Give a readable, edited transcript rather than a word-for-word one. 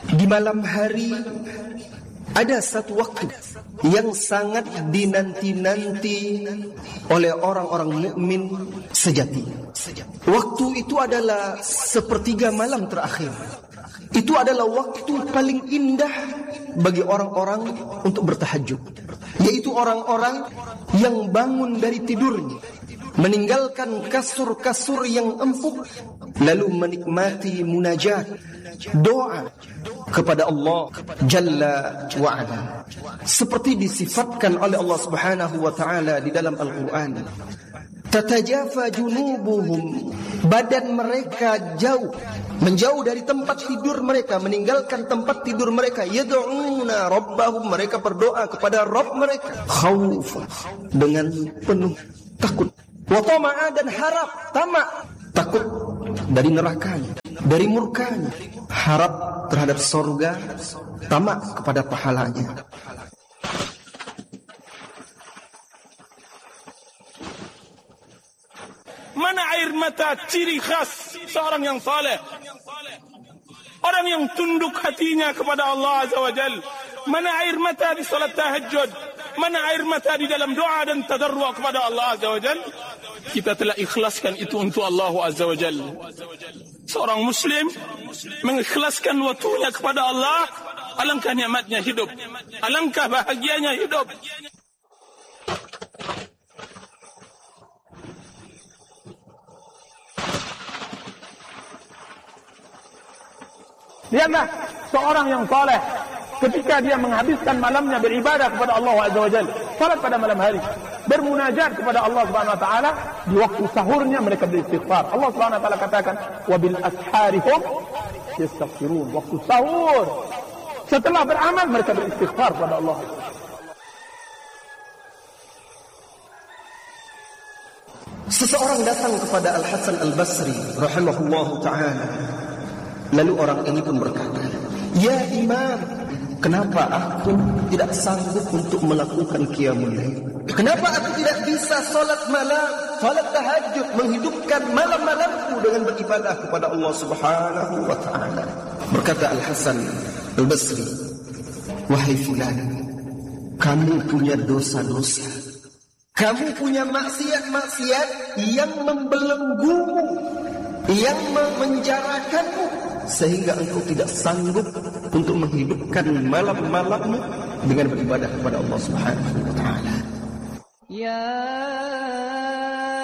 Di malam hari ada satu waktu yang sangat dinanti-nanti oleh orang-orang mukmin sejati. Waktu itu adalah sepertiga malam terakhir. Itu adalah waktu paling indah bagi orang-orang untuk bertahajud, yaitu orang-orang yang bangun dari tidurnya, meninggalkan kasur-kasur yang empuk, lalu menikmati munajat, doa kepada Allah Jalla wa'ala, seperti disifatkan oleh Allah Subhanahu wa ta'ala di dalam Al-Quran. Tatajafa junubuhum, badan mereka menjauh dari tempat tidur mereka, meninggalkan tempat tidur mereka. Yad'una rabbahum, mereka berdoa kepada Rabb mereka. Khaufa, dengan penuh takut. Wa tama'a, dan harap, tamak, takut dari nerakanya, dari murkanya, harap terhadap surga, tamak kepada pahalanya. Mana air mata ciri khas seorang yang saleh, orang yang tunduk hatinya kepada Allah Azza wa Jal. Mana air mata di salat tahajud, mana air mata di dalam doa dan tadarru' kepada Allah Azza wa Jal. Kita telah ikhlaskan itu untuk Allah Azza wa Jal. Seorang muslim mengikhlaskan waktunya kepada Allah, alangkah nikmatnya hidup, alangkah bahagianya hidup. Lihatlah seorang yang saleh ketika dia menghabiskan malamnya beribadah kepada Allah Azza wa Jalla, salat pada malam hari, bermunajat kepada Allah Subhanahu wa taala, di waktu sahurnya mereka beristighfar. Allah Subhanahu wa taala katakan, "Wa bil asharihum yastaghfirun." Waktu sahur, setelah beramal mereka beristighfar kepada Allah. Seseorang datang kepada Al-Hasan Al-Basri rahimahullahu ta'ala. Lalu orang ini pun berkata, "Ya Imam, kenapa aku tidak sanggup untuk melakukan qiyamul lail? Kenapa aku tidak bisa salat malam, salat tahajud, menghidupkan malam-malamku dengan beribadah kepada Allah Subhanahu wa ta'ala?" Berkata Al-Hasan Al-Basri, "Wahai fulan, kamu punya dosa-dosa, kamu punya maksiat-maksiat yang membelenggumu, yang menjarakanmu, sehingga engkau tidak sanggup untuk menghidupkan malam-malammu dengan beribadah kepada Allah Subhanahu wa ta'ala." Ya